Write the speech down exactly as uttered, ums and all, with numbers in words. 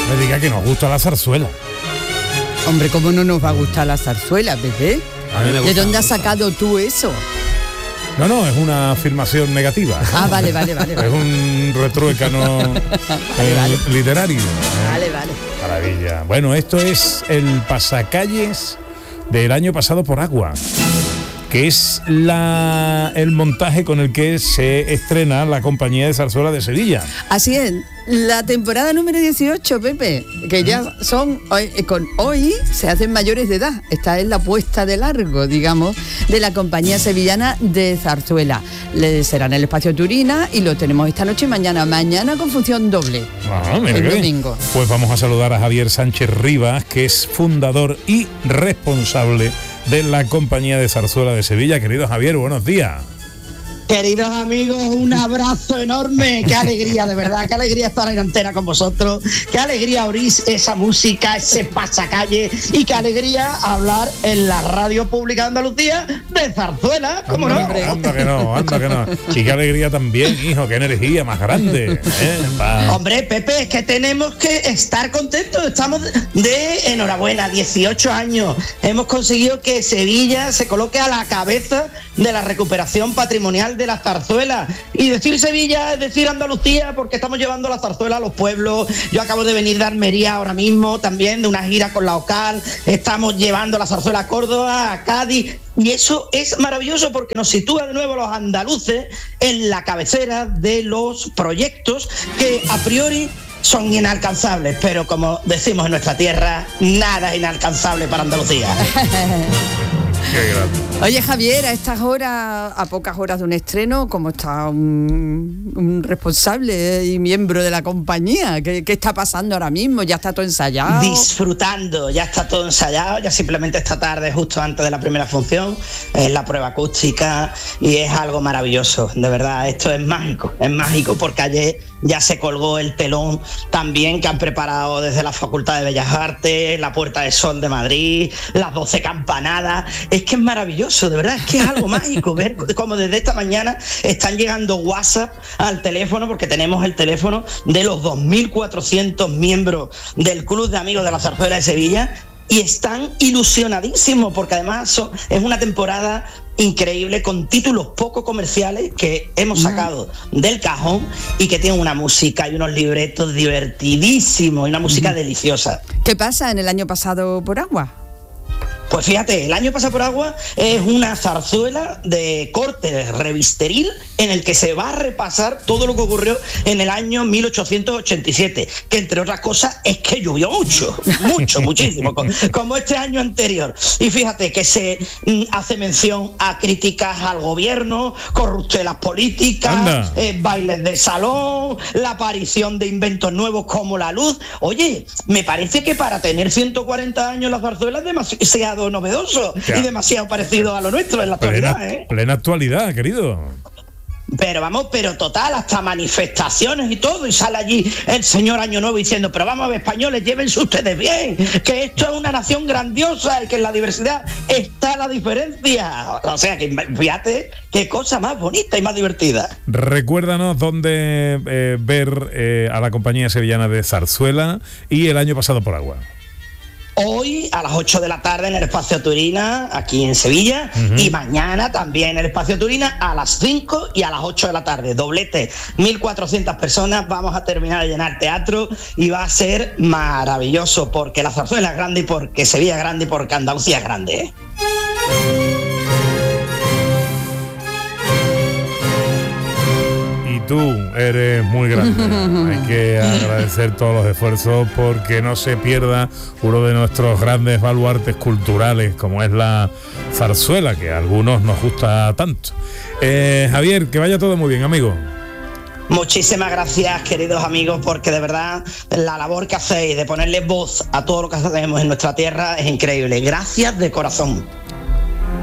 me diga que nos gusta la zarzuela. Hombre, ¿cómo no nos va a gustar la zarzuela, bebé? A mí me gusta, ¿De dónde has gusta. sacado tú eso? No, no, es una afirmación negativa. Ah, vale, vale, vale. Es un retruécano vale, eh, vale. literario. ¿eh? Vale, vale. Maravilla. Bueno, esto es el pasacalles del año pasado por agua, que es la, el montaje con el que se estrena la compañía de zarzuela de Sevilla. Así es, la temporada número dieciocho, Pepe, que ya son, hoy, con hoy se hacen mayores de edad. Esta es la puesta de largo, digamos, de la compañía sevillana de zarzuela. Le será en el Espacio Turina y lo tenemos esta noche y mañana. Mañana con función doble. Ah, mira el qué bien. domingo. Pues vamos a saludar a Javier Sánchez Rivas, que es fundador y responsable de la compañía de zarzuela de Sevilla. Querido Javier, buenos días. Queridos amigos, un abrazo enorme, qué alegría, de verdad, qué alegría estar en antena con vosotros, qué alegría oír esa música, ese pasacalle y qué alegría hablar en la radio pública de Andalucía de zarzuela, ¿cómo anda, no? Anda que no, anda que no. Y qué alegría también, hijo, qué energía más grande. ¿eh? Pa... Hombre, Pepe, es que tenemos que estar contentos, estamos de enhorabuena, dieciocho años, hemos conseguido que Sevilla se coloque a la cabeza de la recuperación patrimonial de las zarzuelas. Y decir Sevilla es decir Andalucía, porque estamos llevando la zarzuela a los pueblos. Yo acabo de venir de Almería ahora mismo, también de una gira con la OCAL. Estamos llevando la zarzuela a Córdoba, a Cádiz. Y eso es maravilloso porque nos sitúa de nuevo a los andaluces en la cabecera de los proyectos que a priori son inalcanzables, pero como decimos en nuestra tierra, nada es inalcanzable para Andalucía. Qué grande. Oye, Javier, a estas horas, a pocas horas de un estreno, ¿cómo está un, un responsable y miembro de la compañía? ¿Qué, ¿Qué está pasando ahora mismo? ¿Ya está todo ensayado? Disfrutando, ya está todo ensayado, ya simplemente esta tarde, justo antes de la primera función, es la prueba acústica y es algo maravilloso, de verdad, esto es mágico, es mágico porque ayer ya se colgó el telón también que han preparado desde la Facultad de Bellas Artes, la Puerta del Sol de Madrid, las doce campanadas. Es que es maravilloso, de verdad, es que es algo mágico ver cómo desde esta mañana están llegando WhatsApp al teléfono, porque tenemos el teléfono de los dos mil cuatrocientos miembros del Club de Amigos de la Zarzuela de Sevilla y están ilusionadísimos porque además son, es una temporada increíble con títulos poco comerciales que hemos sacado del cajón y que tienen una música y unos libretos divertidísimos y una música deliciosa. ¿Qué pasa en el año pasado por agua? Pues fíjate, el año pasado por agua es una zarzuela de corte revisteril en el que se va a repasar todo lo que ocurrió en el año mil ochocientos ochenta y siete, que entre otras cosas es que llovió mucho, mucho, muchísimo, como este año anterior. Y fíjate que se mm, hace mención a críticas al gobierno, corruptelas políticas, eh, bailes de salón, la aparición de inventos nuevos como la luz. Oye, me parece que para tener ciento cuarenta años la zarzuela es demasiado novedoso ya. Y demasiado parecido a lo nuestro en la actualidad, plena, ¿eh? Plena actualidad, querido. Pero vamos, pero total, hasta manifestaciones y todo, y sale allí el señor Año Nuevo diciendo, pero vamos a ver, españoles, llévense ustedes bien, que esto es una nación grandiosa y que en la diversidad está la diferencia. O sea, que fíjate qué cosa más bonita y más divertida. Recuérdanos dónde eh, ver eh, a la compañía sevillana de zarzuela y el año pasado por agua. Hoy a las ocho de la tarde en el Espacio Turina, aquí en Sevilla, uh-huh. Y mañana también en el Espacio Turina a las cinco y a las ocho de la tarde. Doblete, mil cuatrocientas personas, vamos a terminar de llenar teatro y va a ser maravilloso porque la zarzuela es grande y porque Sevilla es grande y porque Andalucía es grande, ¿eh? Tú eres muy grande. Hay que agradecer todos los esfuerzos porque no se pierda uno de nuestros grandes baluartes culturales como es la zarzuela, que a algunos nos gusta tanto. Eh, Javier, que vaya todo muy bien, amigo. Muchísimas gracias, queridos amigos, porque de verdad la labor que hacéis de ponerle voz a todo lo que hacemos en nuestra tierra es increíble. Gracias de corazón.